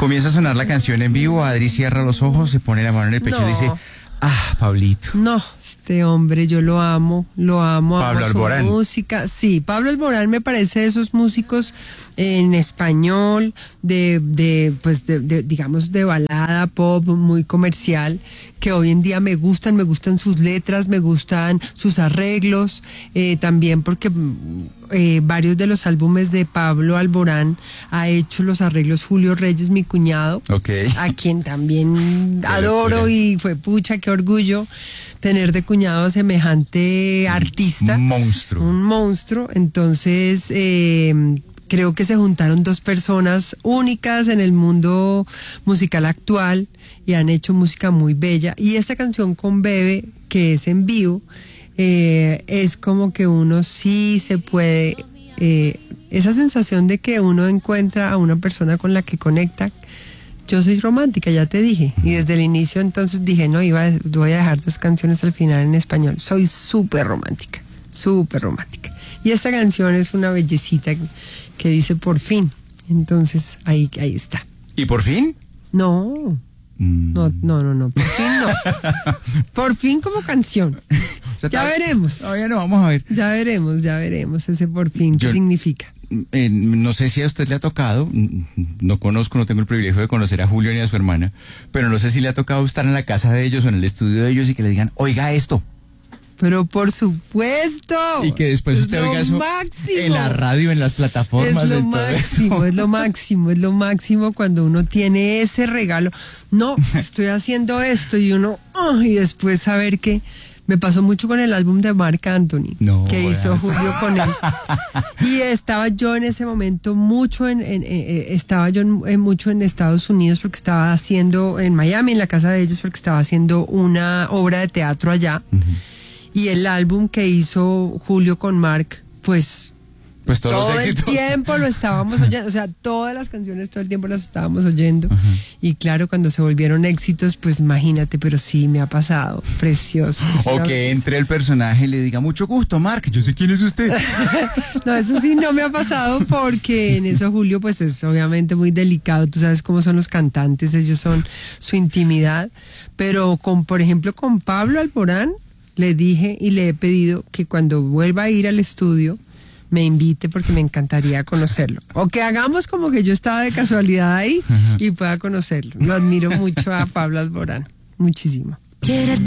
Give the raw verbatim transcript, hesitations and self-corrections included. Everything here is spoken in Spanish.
Comienza a sonar la canción en vivo, Adri cierra los ojos, se pone la mano en el pecho No. y dice, ah, Pablito. No, este hombre, yo lo amo, lo amo, Pablo amo su Alborán. música. Sí, Pablo Alborán me parece de esos músicos en español, de, de pues, de, de, digamos, de balada, pop, muy comercial, que hoy en día me gustan, me gustan sus letras, me gustan sus arreglos, eh, también porque eh, varios de los álbumes de Pablo Alborán ha hecho los arreglos Julio Reyes, mi cuñado, Ok. a quien también adoro locura. y fue pucha, qué orgullo tener de cuñado a semejante artista. Un monstruo. Un monstruo. Entonces, eh, creo que se juntaron dos personas únicas en el mundo musical actual y han hecho música muy bella. Y esta canción con Bebe, que es en vivo, eh, es como que uno sí se puede... Eh, esa sensación de que uno encuentra a una persona con la que conecta. Yo soy romántica, ya te dije. Y desde el inicio entonces dije, no, iba, voy a dejar dos canciones al final en español. Soy súper romántica, súper romántica. Y esta canción es una bellecita que, que dice por fin. Entonces ahí, ahí está. ¿Y por fin? No, Mm. no, no, no, no, por fin no. Por fin como canción. O sea, Ya todavía- veremos. Todavía no, vamos a ver. Ya veremos, ya veremos ese por fin. ¿Qué Yo- significa? Eh, no sé si a usted le ha tocado, no conozco, no tengo el privilegio de conocer a Julio ni a su hermana, pero no sé si le ha tocado estar en la casa de ellos o en el estudio de ellos y que le digan, oiga esto, Pero por supuesto. y que después Es usted lo oiga eso máximo. en la radio, en las plataformas, Es lo en todo eso. máximo, es lo máximo, es lo máximo cuando uno tiene ese regalo. No, estoy haciendo esto y uno, oh, y después saber que me pasó mucho con el álbum de Marc Anthony, No que hizo jodas. Julio con él. Y estaba yo en ese momento mucho en, en- eh, estaba yo en, en mucho en Estados Unidos porque estaba haciendo, en Miami, en la casa de ellos, porque estaba haciendo una obra de teatro allá. Y el álbum que hizo Julio con Marc, pues Pues todos todo los el éxitos. tiempo lo estábamos oyendo, o sea, todas las canciones todo el tiempo las estábamos oyendo. Y claro, cuando se volvieron éxitos, pues imagínate, pero sí me ha pasado, precioso. Es O una que belleza. entre el personaje y le diga, mucho gusto, Marc, yo sé quién es usted. No, eso sí no me ha pasado porque en eso Julio pues es obviamente muy delicado, tú sabes cómo son los cantantes, ellos son su intimidad, pero con, por ejemplo, con Pablo Alborán le dije y le he pedido que cuando vuelva a ir al estudio me invite porque me encantaría conocerlo. O que hagamos como que yo estaba de casualidad ahí y pueda conocerlo. Lo admiro mucho a Pablo Alborán, muchísimo. Quiero